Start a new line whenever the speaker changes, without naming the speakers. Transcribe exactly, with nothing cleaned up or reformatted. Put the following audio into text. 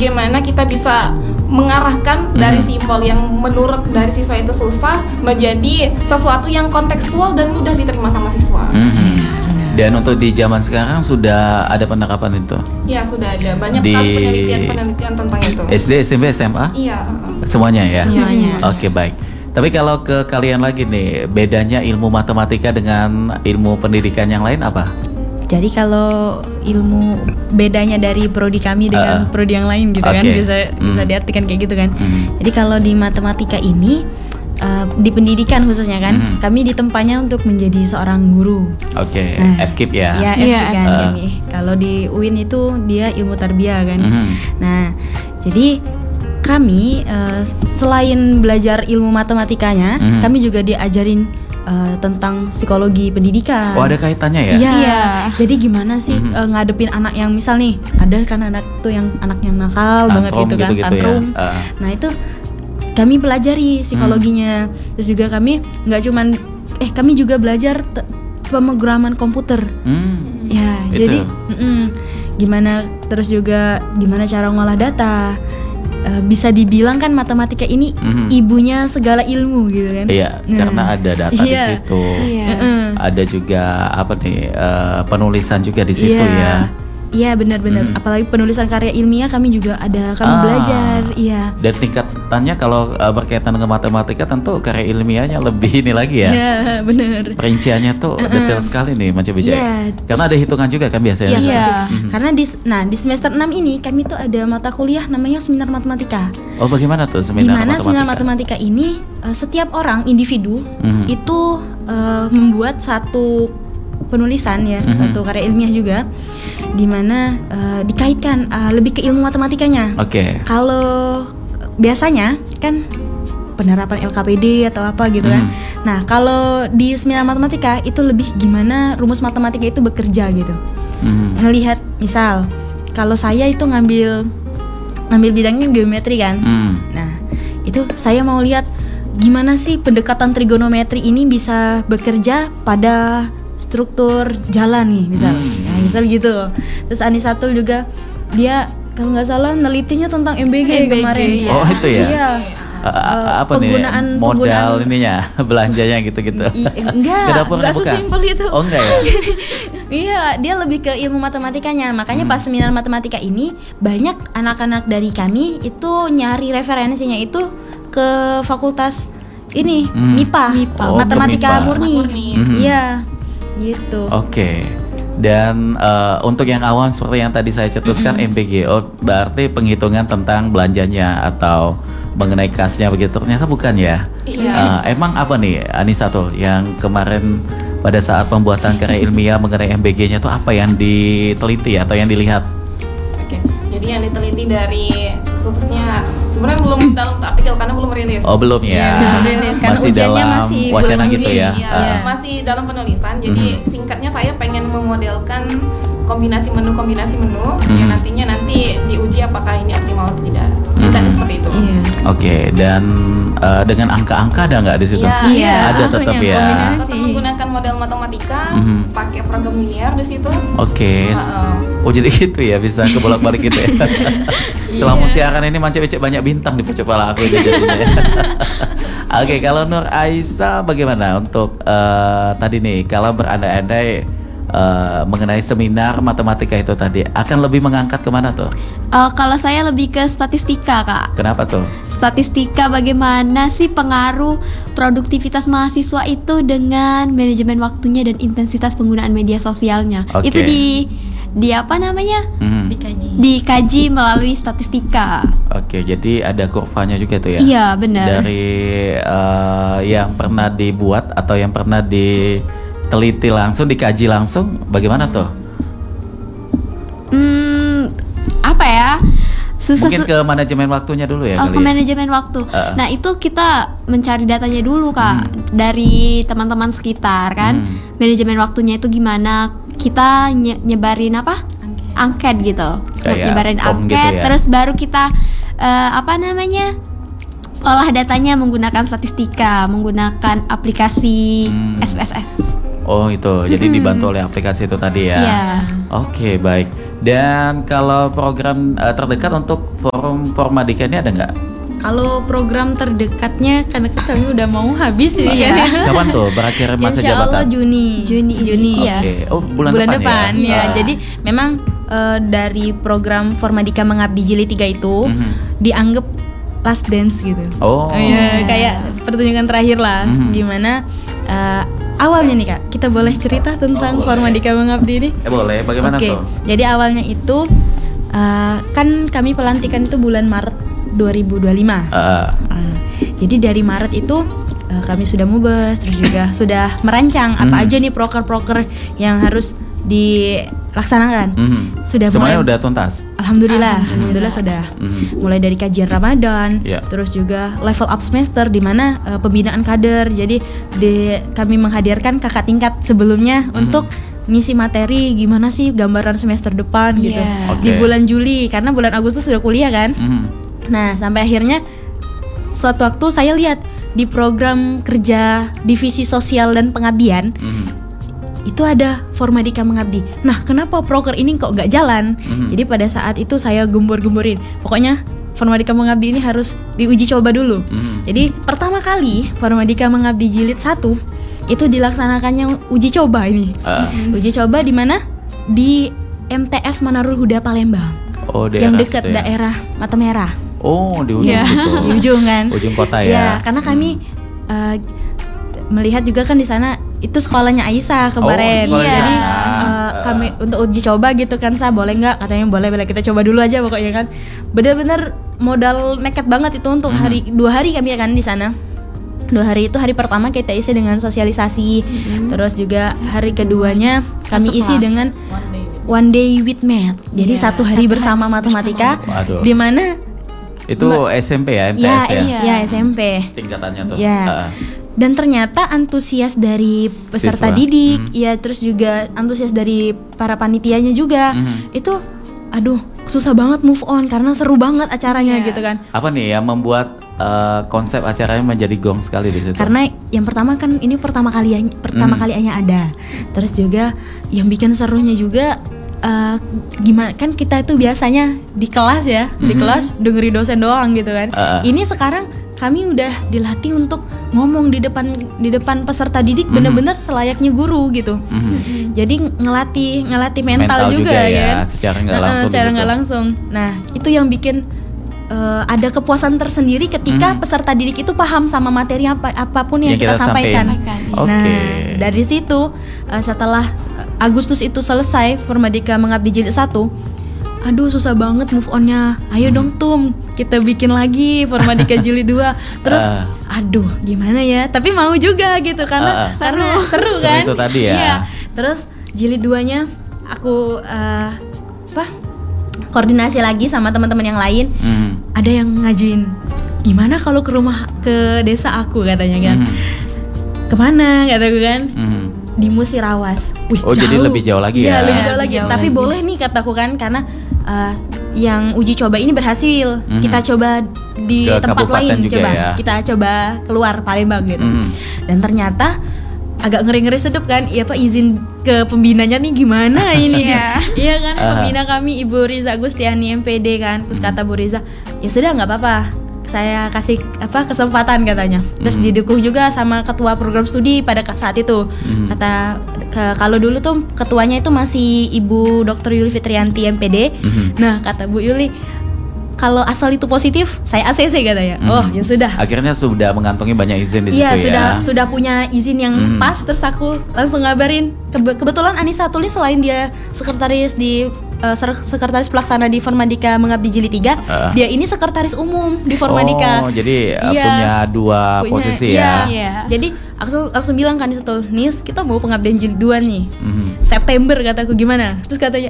bagaimana kita bisa mengarahkan dari simbol yang menurut dari siswa itu susah menjadi sesuatu yang kontekstual dan mudah diterima sama siswa.
Mm-hmm. Dan untuk di zaman sekarang sudah ada penerapan itu?
Iya, sudah ada banyak
di
sekali penelitian-penelitian tentang itu.
S D, S M P, S M A?
Iya.
Semuanya ya?
Semuanya.
Oke, baik. Tapi kalau ke kalian lagi nih, bedanya ilmu matematika dengan ilmu pendidikan yang lain apa?
Jadi kalau ilmu bedanya dari prodi kami dengan
Uh,
prodi yang lain gitu
okay.
kan bisa
mm.
bisa diartikan kayak gitu kan.
Mm.
Jadi kalau di matematika ini uh, di pendidikan khususnya kan,
Mm.
kami ditempatnya untuk menjadi seorang guru.
Oke,
Nah,
F K I P ya?
Ya, F K I P
Iya.
kan
Uh.
kami. Kalau di U I N itu dia ilmu tarbiyah kan.
Mhm.
Nah, jadi kami uh, selain belajar ilmu matematikanya,
Mhm.
kami juga diajarin uh, tentang psikologi pendidikan.
Oh, ada kaitannya ya?
Iya.
Iya.
Jadi gimana sih
Mhm.
uh, ngadepin anak yang misal nih, ada kan anak tuh yang anak yang nakal banget
Tantrum
gitu kan,
gitu-gitu
tantrum.
ya? Uh.
Nah, itu kami pelajari psikologinya. Terus juga kami nggak cuman eh kami juga belajar te- pemrograman komputer.
Hmm.
Ya,
Itu.
jadi mm-mm. gimana terus juga gimana cara ngolah data. Uh, bisa dibilang kan matematika ini
Mhm.
ibunya segala ilmu gitu kan.
Iya,
Nah,
karena ada data di
iya.
situ.
Iya.
Heeh.
Ada juga apa nih eh, penulisan juga di situ
Iya.
ya.
Iya benar-benar.
Mhm.
Apalagi penulisan karya ilmiah kami juga ada kami
Ah.
belajar. Iya.
Dan tingkatannya kalau eh, berkaitan dengan matematika tentu karya ilmiahnya lebih ini lagi ya.
Iya benar.
Perinciannya tuh detail sekali nih Mas Wijaya.
Iya.
Karena ada hitungan juga kan biasanya.
Iya.
Iya.
pasti. Karena di nah di semester enam ini kami tuh ada mata kuliah namanya seminar matematika.
Oh, bagaimana tuh
Di
seminar
mana
matematika?
seminar matematika ini eh, setiap orang individu
Mhm.
itu eh, membuat satu penulisan ya,
Mhm.
satu karya ilmiah juga di mana eh, dikaitkan eh, lebih ke ilmu matematikanya.
Oke.
Kalau biasanya kan penerapan L K P D atau apa gitu kan.
Mhm.
Nah, kalau di seminar matematika itu lebih gimana rumus matematika itu bekerja gitu.
Mhm.
Ngelihat misal kalau saya itu ngambil ngambil bidangnya geometri kan.
Hmm.
Nah, itu saya mau lihat gimana sih pendekatan trigonometri ini bisa bekerja pada struktur jalan nih misal.
Hmm.
Nah, misal gitu. Terus Anisatul juga dia kalau nggak salah nelitinya tentang M B G,
M B G,
kemarin.
iya.
Oh, itu ya?
Iya.
A- a-
Eh,
apa
penggunaan-
nih modal
penggunaan-
ininya belanjanya gitu-gitu.
I- enggak,
Ke dapurnya
enggak
bukan?
sesimpel itu.
Oh, enggak ya?
Iya, dia lebih ke ilmu matematikanya. Makanya
Hmm.
pas seminar matematika ini banyak anak-anak dari kami itu nyari referensinya itu ke fakultas ini
Hmm.
M I P A,
M I P A.
Oh,
matematika
ke M I P A.
murni.
Murni.
Mhm.
Iya, gitu.
Oke. Dan eh, untuk yang awam seperti yang tadi saya cetuskan M B G, oh berarti penghitungan tentang belanjanya atau mengenai kasnya begitu, ternyata bukan ya?
Iya.
Eh, emang apa nih Anissa tuh yang kemarin pada saat pembuatan karya ilmiah mengenai M B G-nya tuh apa yang diteliti atau yang dilihat?
Oke. Jadi yang diteliti dari khususnya sebenarnya belum dalam artikel karena belum rilis.
Oh belum ya?
Ya, belum rilis, karena
Masih
ujiannya
dalam
masih
wacana
bulan
gitu
Juli.
ya?
Iya,
Ah.
masih dalam penulisan. Jadi
Mhm.
singkatnya saya pengen memodelkan kombinasi menu kombinasi menu yang
Mhm.
nantinya nanti diuji apakah ini optimal atau tidak. Singkatnya
Mhm.
seperti itu.
Iya.
Oke, dan eh, dengan angka-angka ada nggak di situ?
Iya.
Iya,
Ada
punya
tetap ya.
kombinasi.
Tetap menggunakan model matematika,
Mhm.
pakai program linear di situ.
Oke.
Heeh.
Oh jadi gitu ya, bisa kebolak-balik gitu ya. Selama siaran ini Mancek-Becek banyak bintang di kepala aku ini jadinya. Oke, kalau Nur Aisyah bagaimana untuk eh, tadi nih kalau berandai-andai eh, mengenai seminar matematika itu tadi akan lebih mengangkat kemana tuh?
Eh, kalau saya lebih ke statistika, Kak.
Kenapa tuh?
Statistika bagaimana sih pengaruh produktivitas mahasiswa itu dengan manajemen waktunya dan intensitas penggunaan media sosialnya.
Oke.
Itu di di apa namanya?
Hmm.
Dikaji.
Dikaji melalui statistika.
Oke, jadi ada kurvanya juga tuh ya?
Iya, benar.
Dari eh, yang pernah dibuat atau yang pernah diteliti langsung, dikaji langsung, bagaimana tuh?
Hmm, apa ya? Susah
Mungkin
su-
ke manajemen waktunya dulu ya?
Oh,
kali
ke
ya?
manajemen waktu.
Uh.
Nah, itu kita mencari datanya dulu, Kak, dari teman-teman sekitar kan.
Hmm.
Manajemen waktunya itu gimana? Kita nye- nyebarin apa? Angket gitu.
Kayak
Nyebarin
form gitu
angket,
ya?
terus baru kita eh, apa namanya? Olah datanya menggunakan statistika, menggunakan aplikasi
Hmm.
S P S S.
Oh itu, jadi
Mm-mm.
dibantu oleh aplikasi itu tadi ya?
Iya.
Oke baik. Dan kalau program uh, terdekat untuk forum Formadika ini ada nggak?
Kalau program terdekatnya karena kami udah mau habis ini
Iya.
kan.
Kapan tuh berakhir masa
Insya Allah
jabatan?
Juni.
Juni ini,
Juni.
iya.
Oke. Oh, bulan,
Bulan
depan,
depan, ya.
Ah.
Jadi memang eh, dari program Formadika Mengabdi Jilid tiga itu
Mhm.
dianggap last dance gitu.
Oh.
Iya, kayak pertunjukan terakhir lah.
Mhm.
Gimana eh, awalnya nih Kak, kita boleh cerita tentang
Oh, boleh.
Formadika Mengabdi ini?
Eh boleh, bagaimana
Oke,
tuh?
jadi awalnya itu eh, kan kami pelantikan itu bulan Maret dua ribu dua puluh lima.
Uh,
Ah, jadi dari Maret itu eh, kami sudah mubes, terus juga sudah merancang apa
Mhm.
aja nih proker-proker yang harus dilaksanakan.
mhm.
Sudah
Semuanya
mulai-
udah tuntas.
Alhamdulillah, alhamdulillah sudah.
Mhm.
Mulai dari kajian Ramadan,
Iya.
terus juga level up semester di mana eh, pembinaan kader. Jadi di, kami menghadirkan kakak tingkat sebelumnya
Mhm.
untuk ngisi materi gimana sih gambaran semester depan gitu.
Iya.
Di
Oke.
bulan Juli karena bulan Agustus sudah kuliah kan.
Mhm.
Nah, sampai akhirnya suatu waktu saya lihat di program kerja divisi sosial dan pengabdian
Mhm.
itu ada Formadika Mengabdi. Nah, kenapa proker ini kok gak jalan?
Mhm.
Jadi pada saat itu saya gembor-gemborin. Pokoknya Formadika Mengabdi ini harus diuji coba dulu.
Mhm.
Jadi pertama kali Formadika Mengabdi Jilid satu itu dilaksanakannya uji coba ini.
Ah.
Uji coba di mana? Di M T S Manarul Huda Palembang.
Oh,
yang
daerah
dekat
situ ya?
daerah Mata Merah.
Oh, di ujung
Iya.
situ.
Di ujung kan.
Ujung kota
Ya,
ya.
karena kami uh, melihat juga kan di sana itu sekolahnya Aisyah kemarin.
Oh, sekolahnya
Jadi
sana.
uh,
Uh.
kami untuk uji coba gitu kan, Sa, boleh nggak? Katanya boleh, boleh kita coba dulu aja pokoknya kan. Bener-bener modal nekat banget itu untuk
Mhm.
hari dua hari kami kan di sana. Dua hari itu hari pertama kita isi dengan sosialisasi, terus juga hari keduanya kami
Masuk
isi
kelas.
dengan one day with math. Jadi
Iya,
satu hari
satu
bersama
hari
matematika,
Waduh.
di mana
Itu S M P ya, M T S
ya,
ya.
iya.
ya S M P.
Tingkatannya tuh.
Ya.
Ah.
Dan ternyata antusias dari peserta
Siswa.
didik,
Mhm.
ya terus juga antusias dari para panitianya juga.
Mhm.
Itu aduh, susah banget move on karena seru banget acaranya
Iya.
gitu kan.
Apa nih yang membuat uh, konsep acaranya menjadi gong sekali di situ?
Karena yang pertama kan ini pertama kali pertama
Mhm.
kalinya ada. Terus juga yang bikin serunya juga eh, gimana kan kita itu biasanya di kelas ya, di kelas dengerin dosen doang gitu kan.
Uh-uh.
Ini sekarang kami udah dilatih untuk ngomong di depan di depan peserta didik
Mhm.
bener-bener selayaknya guru gitu.
Mhm.
Jadi ngelatih ngelatih mental,
Mental
juga,
juga
ya
ya,
kan.
secara nggak
Heeh,
langsung
secara
gitu.
nggak langsung. Nah, itu yang bikin eh, ada kepuasan tersendiri ketika
Mhm.
peserta didik itu paham sama materi apa apapun yang,
Yang
kita,
kita
sampaikan.
sampaikan.
Sampaikan,
Oke.
Nah, dari situ eh, setelah eh, Agustus itu selesai Formadika Mengabdi Jilid satu, aduh susah banget move on-nya. Ayo
Hmm.
dong Tum, kita bikin lagi Formadika Jilid dua. Terus
Ah.
aduh gimana ya? Tapi mau juga gitu karena
Ah, ah.
karena seru
Seru
kan?
itu tadi ya.
Iya. Terus Jilid dua-nya aku eh, apa? Koordinasi lagi sama teman-teman yang lain.
Mhm.
Ada yang ngajuin, gimana kalau ke rumah ke desa aku katanya kan.
Mhm.
Kemana kataku kan?
Mhm.
Di Musirawas. Wih,
Oh, jadi lebih jauh lagi
Iya,
ya?
lebih
Iya,
jauh lagi.
lebih jauh
Tapi
lagi.
boleh nih kataku kan karena uh, yang uji coba ini berhasil.
Mhm.
Kita coba di
Ke
tempat
kabupaten
lain
juga
coba.
ya?
Kita coba keluar Palembang gitu.
Mhm.
Dan ternyata agak ngeri-ngeri sedep kan. Iya Pak, izin ke pembinanya nih gimana ini?
Iya.
Iya kan,
Ah.
pembina kami Ibu Riza Gustiani M P D kan. Terus kata Bu Riza, "Ya sudah nggak apa-apa. Saya kasih apa kesempatan," katanya. Terus
Mhm.
didukung juga sama ketua program studi pada saat itu.
Mhm.
Kata ke- kalau dulu tuh ketuanya itu masih Ibu Dokter Yuli Fitrianti M P D.
Mhm.
Nah, kata Bu Yuli, kalau asal itu positif, saya A C C katanya.
Mhm.
Oh, ya sudah.
Akhirnya sudah mengantongi banyak izin di
Iya,
situ
sudah
ya.
sudah punya izin yang
Mhm.
pas. Terus aku langsung ngabarin. Kebe- kebetulan Anissa Tulis selain dia sekretaris di eh, ser- sekretaris pelaksana di Formadika Mengabdi Jilid tiga,
Ah.
dia ini sekretaris umum di Formadika.
Oh, jadi uh,
Iya.
punya dua
Punya-
posisi
iya.
ya.
Iya.
Jadi aku langsung bilang kan di situ, "Nis, kita mau pengabdian jilid dua nih.
Mhm.
September," kataku, "gimana?" Terus katanya,